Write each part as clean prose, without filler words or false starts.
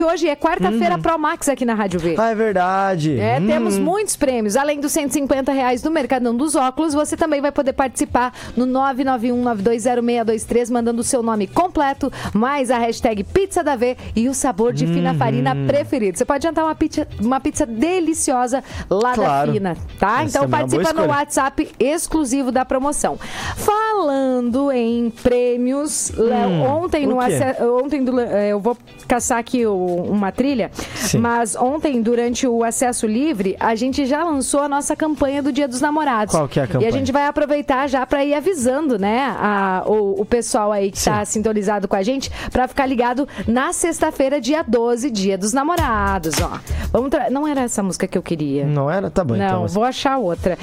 Hoje é quarta-feira Pro Max aqui na Rádio V. É verdade. Temos muitos prêmios. Além dos R$150 do Mercadão dos Óculos, você também vai poder participar no 991920623, mandando o seu nome completo, mais a hashtag Pizza da V e o sabor de fina farina preferido. Você pode jantar uma pizza deliciosa lá da Fina, tá? Então participa no WhatsApp exclusivo da promoção. Falando em prêmios, Léo, ontem eu vou caçar aqui uma trilha, mas ontem, durante o Acesso Livre, a gente já lançou a nossa campanha do Dia dos Namorados. Qual que é a campanha? E a gente vai aproveitar já para ir avisando, né, o pessoal aí que está sintonizado com a gente, para ficar ligado na sexta-feira, dia 12, Dia dos Namorados, ó. Não era essa música que eu queria. Não era? Tá bom, então. Não, vou achar outra.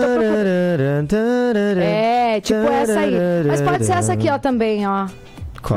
Tipo essa aí. Mas pode ser essa aqui, ó, também, ó. Qual?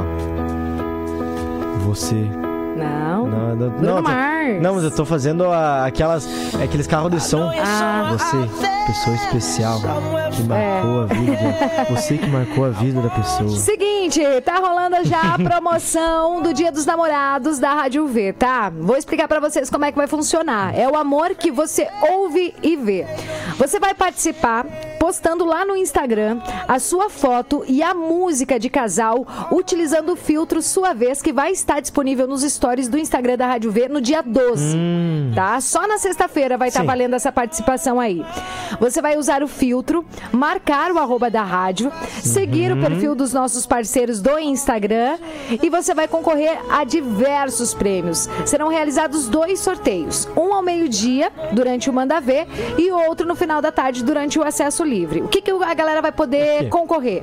Você... Não, Bruno Mars. Não, mas eu tô fazendo aqueles carros de som. Você, pessoa especial que marcou a vida. Você que marcou a vida da pessoa. Seguinte, tá rolando já a promoção do Dia dos Namorados da Rádio V, tá? Vou explicar pra vocês como é que vai funcionar. É o amor que você ouve e vê. Você vai participar postando lá no Instagram a sua foto e a música de casal, utilizando o filtro Sua Vez, que vai estar disponível nos stories do Instagram da Rádio V no dia 12, tá? Só na sexta-feira vai estar valendo essa participação aí. Você vai usar o filtro, marcar o @ da rádio, seguir o perfil dos nossos parceiros do Instagram e você vai concorrer a diversos prêmios. Serão realizados 2 sorteios, um ao meio-dia, durante o Manda Ver, e outro no final da tarde, durante o Acesso Livre. O que a galera vai poder concorrer?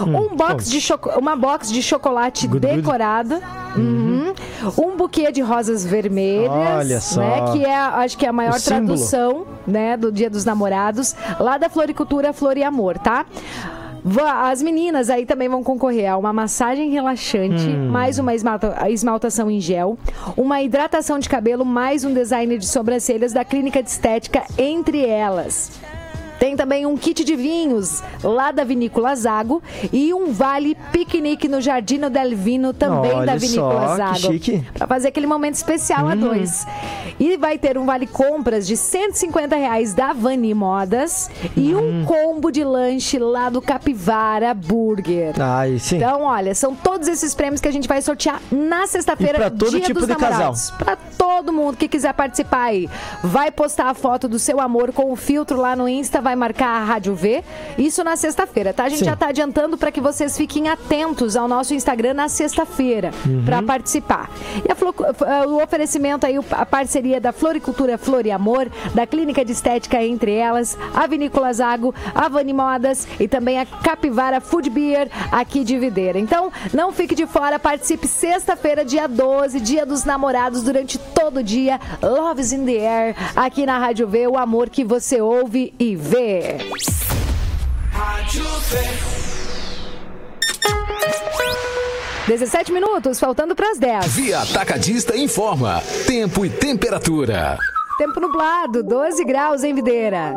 Uma box de chocolate decorada, um buquê de rosas vermelhas, olha só, né, que acho que é a maior tradução, né, do Dia dos Namorados, lá da Floricultura Flor e Amor, tá? As meninas aí também vão concorrer a uma massagem relaxante, mais uma esmaltação em gel, uma hidratação de cabelo, mais um design de sobrancelhas da Clínica de Estética, entre elas. Tem também um kit de vinhos lá da Vinícola Zago e um vale piquenique no Giardino del Vino, também da Vinícola Zago. Para fazer aquele momento especial a 2. E vai ter um vale compras de R$150 da Vani Modas e um combo de lanche lá do Capivara Burger. Sim. Então, olha, são todos esses prêmios que a gente vai sortear na sexta-feira, Dia dos Namorados. Para todo mundo que quiser participar aí, vai postar a foto do seu amor com o filtro lá no Insta, vai marcar a Rádio V, isso na sexta-feira, tá? A gente já tá adiantando para que vocês fiquem atentos ao nosso Instagram na sexta-feira para participar. E o oferecimento aí, a parceria da Floricultura Flor e Amor, da Clínica de Estética, entre elas, a Vinícola Zago, a Vani Modas e também a Capivara Food Beer aqui de Videira. Então, não fique de fora, participe sexta-feira, dia 12, Dia dos Namorados, durante todo o dia. Love's in the Air, aqui na Rádio V, o amor que você ouve e vê. Rádio V. 17 minutos, faltando para as 10. Via Atacadista informa. Tempo e temperatura. Tempo nublado, 12 graus em Videira.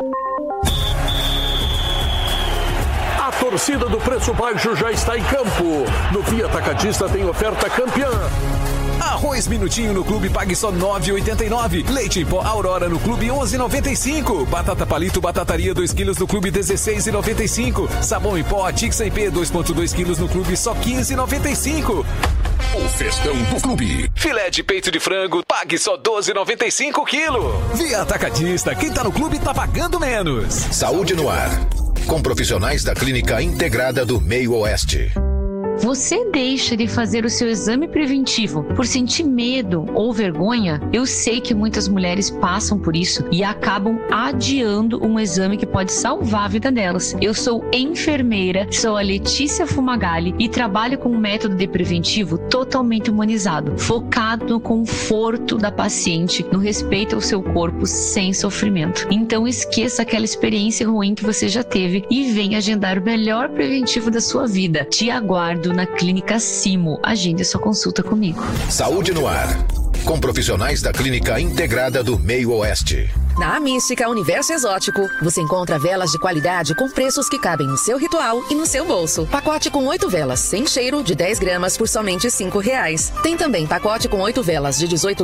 A torcida do Preço Baixo já está em campo. No Via Atacadista tem oferta campeã. Arroz Minutinho no Clube pague só R$ 9,89. Leite em pó Aurora no Clube 11,95. Batata Palito Batataria 2 kg no Clube 16,95. Sabão em pó Atix IP 2,2 kg no Clube só 15,95. O festão do Clube. Filé de peito de frango pague só 12,95 quilo. Via Atacadista, quem tá no clube tá pagando menos. Saúde no ar. Com profissionais da Clínica Integrada do Meio Oeste. Você deixa de fazer o seu exame preventivo por sentir medo ou vergonha? Eu sei que muitas mulheres passam por isso e acabam adiando um exame que pode salvar a vida delas. Eu sou enfermeira, sou a Letícia Fumagalli e trabalho com um método de preventivo totalmente humanizado, focado no conforto da paciente, no respeito ao seu corpo sem sofrimento. Então esqueça aquela experiência ruim que você já teve e venha agendar o melhor preventivo da sua vida. Te aguardo na Clínica Simo. Agende sua consulta comigo. Saúde no ar. Com profissionais da Clínica Integrada do Meio Oeste. Na Mística Universo Exótico, você encontra velas de qualidade com preços que cabem no seu ritual e no seu bolso. Pacote com 8 velas sem cheiro de 10 gramas por somente R$5. Tem também pacote com 8 velas de 18